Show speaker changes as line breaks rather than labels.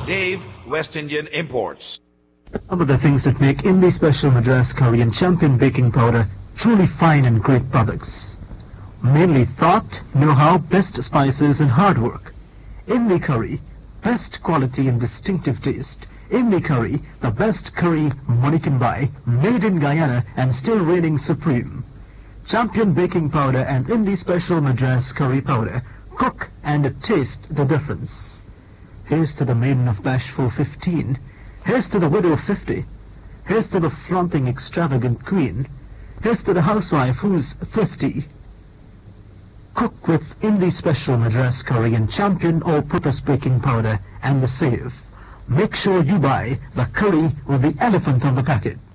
Dave, West Indian Imports.
Some of the things that make Indie Special Madras Curry and Champion Baking Powder truly fine and great products. Mainly thought, know-how, best spices and hard work. Indie Curry, best quality and distinctive taste. Indie Curry, the best curry money can buy, made in Guyana and still reigning supreme. Champion Baking Powder and Indie Special Madras Curry Powder. Cook and taste the difference. Here's to the maiden of bashful 15. Here's to the widow of 50. Here's to the flaunting extravagant queen. Here's to the housewife who's thrifty. Cook with Indie Special Madras Curry and Champion All-Purpose Baking Powder and the save. Make sure you buy the curry with the elephant on the packet.